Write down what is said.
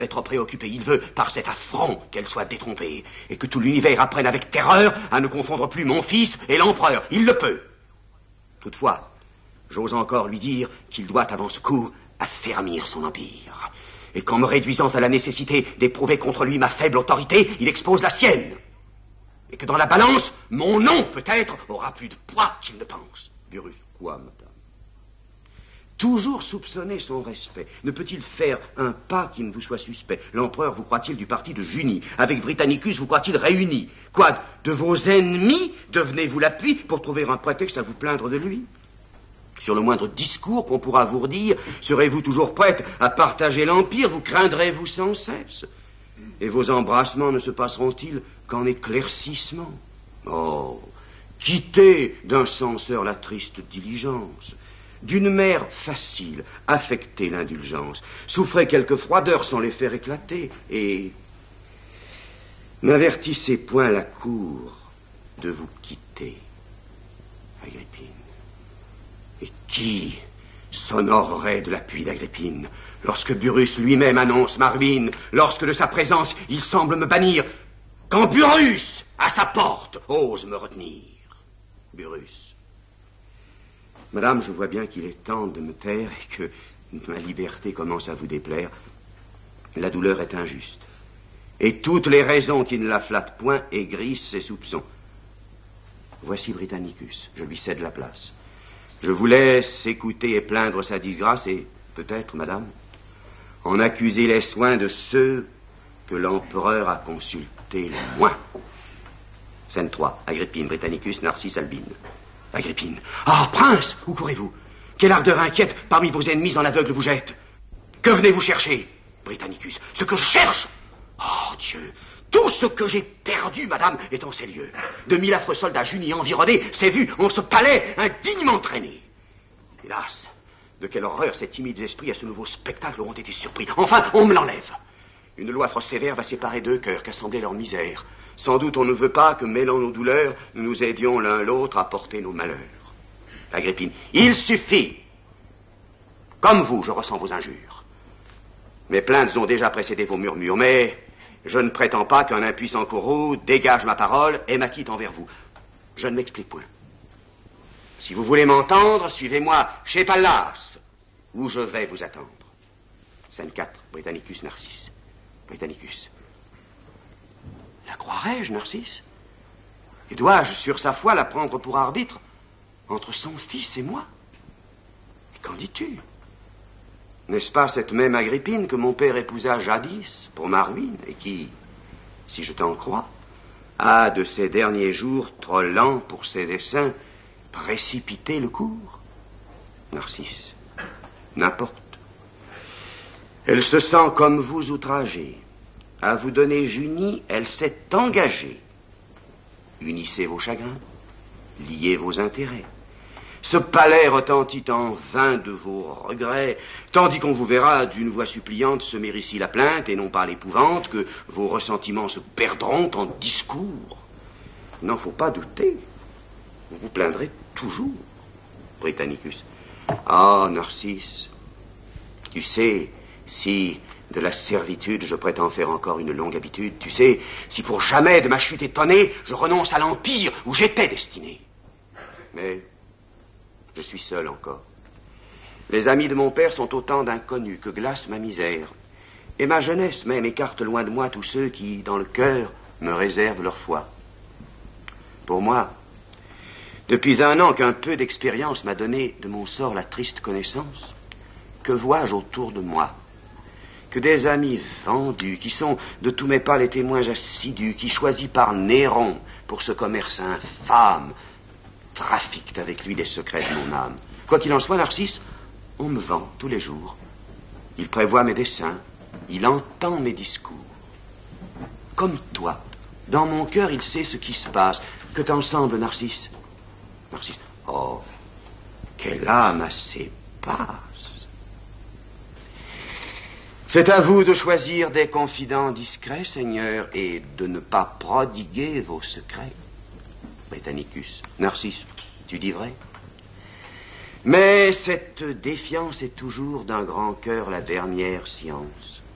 être préoccupée. Il veut, par cet affront, qu'elle soit détrompée, et que tout l'univers apprenne avec terreur à ne confondre plus mon fils et l'empereur. Il le peut. Toutefois, j'ose encore lui dire qu'il doit, avant ce coup, affermir son empire. Et qu'en me réduisant à la nécessité d'éprouver contre lui ma faible autorité, il expose la sienne. Et que dans la balance, mon nom, peut-être, aura plus de poids qu'il ne pense. Burrus, quoi, madame? Toujours soupçonner son respect. Ne peut-il faire un pas qui ne vous soit suspect? L'empereur vous croit-il du parti de Junie? Avec Britannicus vous croit-il réuni? Quoi, de vos ennemis devenez-vous l'appui pour trouver un prétexte à vous plaindre de lui? Sur le moindre discours qu'on pourra vous redire, serez-vous toujours prête à partager l'empire? Vous craindrez-vous sans cesse? Et vos embrassements ne se passeront-ils qu'en éclaircissement? Oh, quittez d'un censeur la triste diligence. D'une mère facile, affectez l'indulgence. Souffrez quelques froideurs sans les faire éclater. Et n'avertissez point la cour de vous quitter, Agrippine. Et qui s'honorerait de l'appui d'Agrippine lorsque Burrus lui-même annonce ma ruine, lorsque de sa présence il semble me bannir, quand Burrus, à sa porte, ose me retenir? Burrus. Madame, je vois bien qu'il est temps de me taire et que ma liberté commence à vous déplaire. La douleur est injuste. Et toutes les raisons qui ne la flattent point aigrissent ses soupçons. Voici Britannicus, je lui cède la place. Je vous laisse écouter et plaindre sa disgrâce et, peut-être, madame, en accuser les soins de ceux que l'empereur a consultés le moins. Scène 3. Agrippine, Britannicus, Narcisse, Albine. Agrippine. Ah, prince, où courez-vous? Quelle ardeur inquiète parmi vos ennemis en aveugle vous jette? Que venez-vous chercher? Britannicus. Ce que je cherche? Oh, Dieu, tout ce que j'ai perdu, madame, est en ces lieux. 2000 affreux soldats Junie environnés s'est vu en ce palais indignement traînés. Hélas, de quelle horreur ces timides esprits à ce nouveau spectacle auront été surpris. Enfin, on me l'enlève. Une loi trop sévère va séparer deux cœurs qu'assembler leur misère. Sans doute on ne veut pas que, mêlant nos douleurs, nous nous aidions l'un l'autre à porter nos malheurs. Agrippine, il suffit. Comme vous, je ressens vos injures. Mes plaintes ont déjà précédé vos murmures, mais je ne prétends pas qu'un impuissant courroux dégage ma parole et m'acquitte envers vous. Je ne m'explique point. Si vous voulez m'entendre, suivez-moi chez Pallas, où je vais vous attendre. Scène 4, Britannicus, Narcisse. Britannicus. La croirais-je, Narcisse? Et dois-je, sur sa foi, la prendre pour arbitre entre son fils et moi? Et qu'en dis-tu? N'est-ce pas cette même Agrippine que mon père épousa jadis pour ma ruine et qui, si je t'en crois, a de ces derniers jours, trop lent pour ses desseins, précipité le cours? Narcisse, n'importe. Elle se sent comme vous outragée. À vous donner Junie, elle s'est engagée. Unissez vos chagrins, liez vos intérêts. Ce palais retentit en vain de vos regrets, tandis qu'on vous verra d'une voix suppliante semer ici la plainte et non pas l'épouvante, que vos ressentiments se perdront en discours. Il n'en faut pas douter. Vous vous plaindrez toujours. Britannicus. Ah, Narcisse, tu sais, si de la servitude je prétends faire encore une longue habitude, tu sais, si pour jamais de ma chute étonnée, je renonce à l'empire où j'étais destiné. Mais je suis seul encore. Les amis de mon père sont autant d'inconnus que glace ma misère. Et ma jeunesse même écarte loin de moi tous ceux qui, dans le cœur, me réservent leur foi. Pour moi, depuis 1 an qu'un peu d'expérience m'a donné de mon sort la triste connaissance, que vois-je autour de moi? Que des amis vendus, qui sont de tous mes pas les témoins assidus, qui, choisis par Néron pour ce commerce infâme, trafiquent avec lui des secrets de mon âme. Quoi qu'il en soit, Narcisse, on me vend tous les jours. Il prévoit mes desseins, il entend mes discours. Comme toi, dans mon cœur, il sait ce qui se passe. Que t'en semble, Narcisse? Narcisse, oh, quelle âme assez basse. C'est à vous de choisir des confidents discrets, Seigneur, et de ne pas prodiguer vos secrets. Britannicus. Narcisse, tu dis vrai? Mais cette défiance est toujours d'un grand cœur la dernière science.